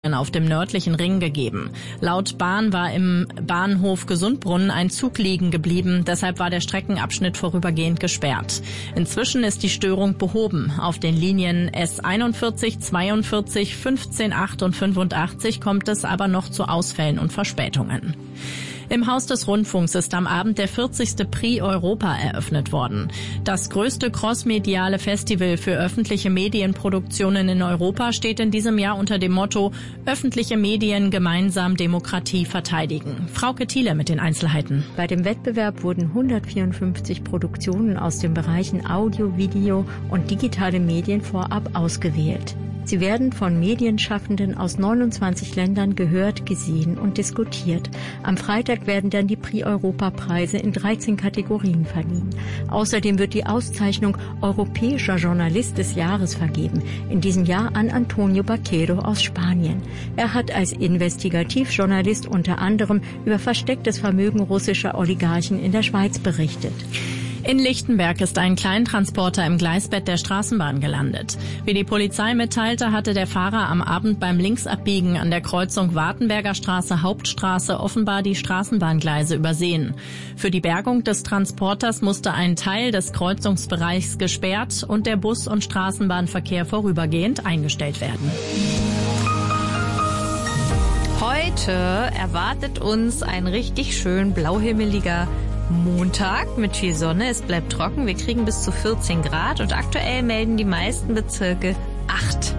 auf dem nördlichen Ring gegeben. Laut Bahn war im Bahnhof Gesundbrunnen ein Zug liegen geblieben. Deshalb war der Streckenabschnitt vorübergehend gesperrt. Inzwischen ist die Störung behoben. Auf den Linien S41, 42, 15, 8 und 85 kommt es aber noch zu Ausfällen und Verspätungen. Im Haus des Rundfunks ist am Abend der 40. Prix Europa eröffnet worden. Das größte crossmediale Festival für öffentliche Medienproduktionen in Europa steht in diesem Jahr unter dem Motto Öffentliche Medien gemeinsam Demokratie verteidigen. Frauke Thiele mit den Einzelheiten. Bei dem Wettbewerb wurden 154 Produktionen aus den Bereichen Audio, Video und digitale Medien vorab ausgewählt. Sie werden von Medienschaffenden aus 29 Ländern gehört, gesehen und diskutiert. Am Freitag werden dann die Prix-Europa-Preise in 13 Kategorien verliehen. Außerdem wird die Auszeichnung Europäischer Journalist des Jahres vergeben, in diesem Jahr an Antonio Baquero aus Spanien. Er hat als Investigativjournalist unter anderem über verstecktes Vermögen russischer Oligarchen in der Schweiz berichtet. In Lichtenberg ist ein Kleintransporter im Gleisbett der Straßenbahn gelandet. Wie die Polizei mitteilte, hatte der Fahrer am Abend beim Linksabbiegen an der Kreuzung Wartenberger Straße-Hauptstraße offenbar die Straßenbahngleise übersehen. Für die Bergung des Transporters musste ein Teil des Kreuzungsbereichs gesperrt und der Bus- und Straßenbahnverkehr vorübergehend eingestellt werden. Heute erwartet uns ein richtig schön blauhimmeliger Montag mit viel Sonne. Es bleibt trocken. Wir kriegen bis zu 14 Grad und aktuell melden die meisten Bezirke 8.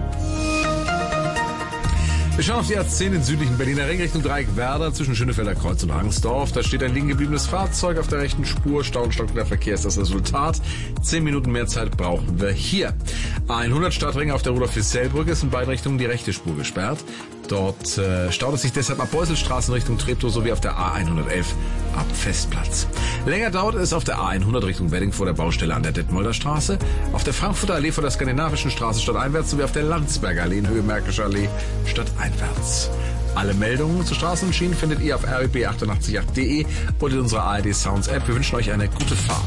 Wir schauen auf die A10 in südlichen Berliner Ring Richtung Dreieck-Werder zwischen Schönefelder Kreuz und Rangsdorf. Da steht ein liegen gebliebenes Fahrzeug auf der rechten Spur. Stau und stockender Verkehr ist das Resultat. 10 Minuten mehr Zeit brauchen wir hier. A100 Stadtring auf der Rudolf-Fischel-Brücke ist in beiden Richtungen die rechte Spur gesperrt. Dort staut es sich deshalb ab Beuselstraße in Richtung Treptow sowie auf der A111 ab Festplatz. Länger dauert es auf der A100 Richtung Wedding vor der Baustelle an der Detmolder Straße, auf der Frankfurter Allee vor der Skandinavischen Straße stadteinwärts sowie auf der Landsberger Allee in Höhe Märkischer Allee stadteinwärts. Alle Meldungen zu Straßen und Schienen findet ihr auf rbb888.de und in unserer ARD Sounds App. Wir wünschen euch eine gute Fahrt.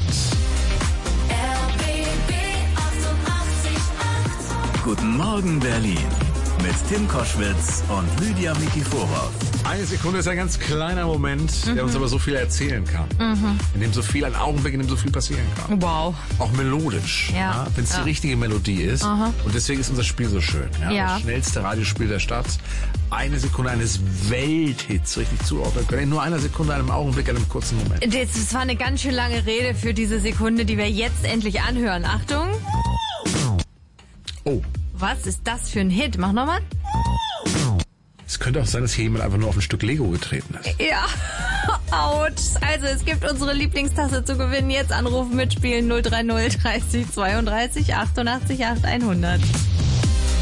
Guten Morgen Berlin mit Tim Koschwitz und Lydia Mikiforov. Eine Sekunde ist ein ganz kleiner Moment, der uns aber so viel erzählen kann. In dem so viel, ein Augenblick, in dem so viel passieren kann. Wow. Auch melodisch, Ja. wenn es die richtige Melodie ist. Und deswegen ist unser Spiel so schön. Ja. Das schnellste Radiospiel der Stadt. Eine Sekunde eines Welthits richtig zuordnen können. In nur einer Sekunde, einem Augenblick, einem kurzen Moment. Das war eine ganz schön lange Rede für diese Sekunde, die wir jetzt endlich anhören. Achtung. Oh. Was ist das für ein Hit? Mach nochmal. Es könnte auch sein, dass hier jemand einfach nur auf ein Stück Lego getreten ist. Ja, ouch. Also es gibt unsere Lieblingstasse zu gewinnen. Jetzt anrufen, mitspielen 030 30 32 88 8 100.